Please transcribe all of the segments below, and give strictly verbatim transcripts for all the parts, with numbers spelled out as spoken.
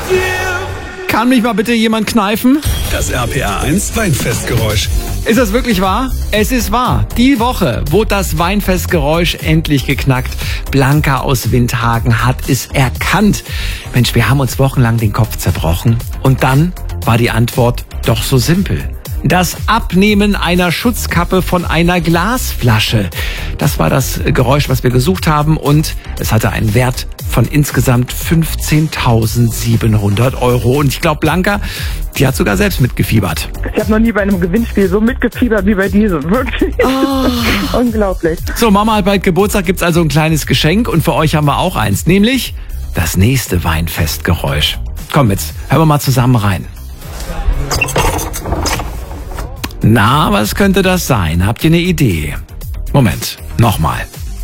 Kann mich mal bitte jemand kneifen? Das R P R eins Weinfestgeräusch. Ist das wirklich wahr? Es ist wahr. Die Woche wurde das Weinfestgeräusch endlich geknackt. Blanca aus Windhagen hat es erkannt. Mensch, wir haben uns wochenlang den Kopf zerbrochen. Und dann war die Antwort doch so simpel. Das Abnehmen einer Schutzkappe von einer Glasflasche. Das war das Geräusch, was wir gesucht haben, und es hatte einen Wert von insgesamt fünfzehntausendsiebenhundert Euro. Und ich glaube, Blanca, die hat sogar selbst mitgefiebert. Ich habe noch nie bei einem Gewinnspiel so mitgefiebert wie bei diesem. Wirklich. Oh. Unglaublich. So, Mama hat bald Geburtstag, gibt's also ein kleines Geschenk, und für euch haben wir auch eins, nämlich das nächste Weinfestgeräusch. Komm, jetzt hören wir mal zusammen rein. Na, was könnte das sein? Habt ihr eine Idee? Moment, nochmal.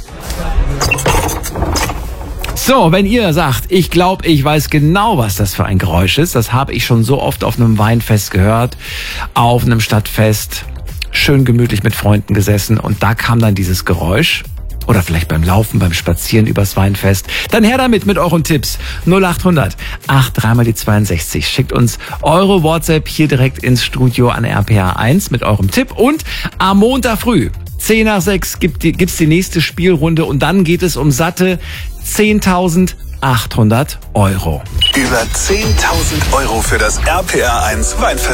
So, wenn ihr sagt, ich glaube, ich weiß genau, was das für ein Geräusch ist, das habe ich schon so oft auf einem Weinfest gehört, auf einem Stadtfest, schön gemütlich mit Freunden gesessen, und da kam dann dieses Geräusch. Oder vielleicht beim Laufen, beim Spazieren übers Weinfest. Dann her damit mit euren Tipps. null acht hundert acht drei mal die zweiundsechzig. Schickt uns eure WhatsApp hier direkt ins Studio an R P R eins mit eurem Tipp. Und am Montag früh, zehn nach sechs, gibt die, gibt's die nächste Spielrunde. Und dann geht es um satte zehntausendachthundert Euro. Über zehntausend Euro für das R P R eins Weinfest.